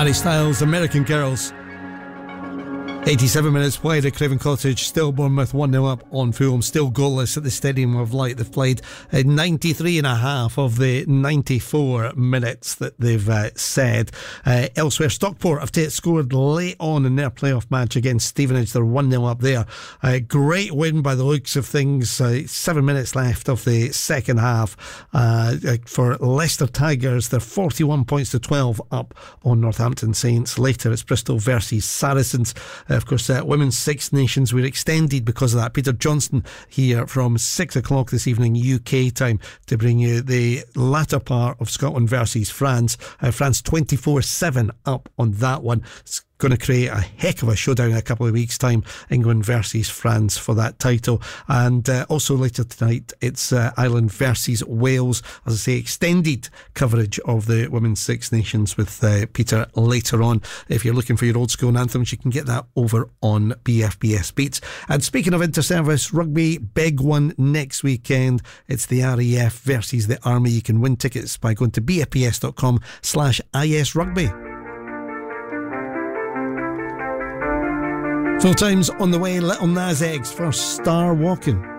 Harry Styles, American Girls. 87 minutes played at Craven Cottage. Still Bournemouth 1-0 up on Fulham. Still goalless at the Stadium of Light. They've played 93 and a half of the 94 minutes that they've said. Elsewhere, Stockport have scored late on in their playoff match against Stevenage. They're 1-0 up there. Great win by the looks of things. 7 minutes left of the second half for Leicester Tigers. They're 41 points to 12 up on Northampton Saints. Later it's Bristol versus Saracens. Of course, Women's Six Nations were extended because of that. Peter Johnston here from 6 o'clock this evening UK time to bring you the latter part of Scotland versus France. France 24-7 up on that one. It's going to create a heck of a showdown in a couple of weeks' time. England versus France for that title. And also later tonight it's Ireland versus Wales. As I say, extended coverage of the Women's Six Nations with Peter later on. If you're looking for your old school anthems, you can get that over on BFBS Beats. And speaking of inter-service rugby, big one next weekend. It's the RAF versus the Army. You can win tickets by going to bfbs.com/isrugby. Full time's on the way. Little Nas X for Star Walking.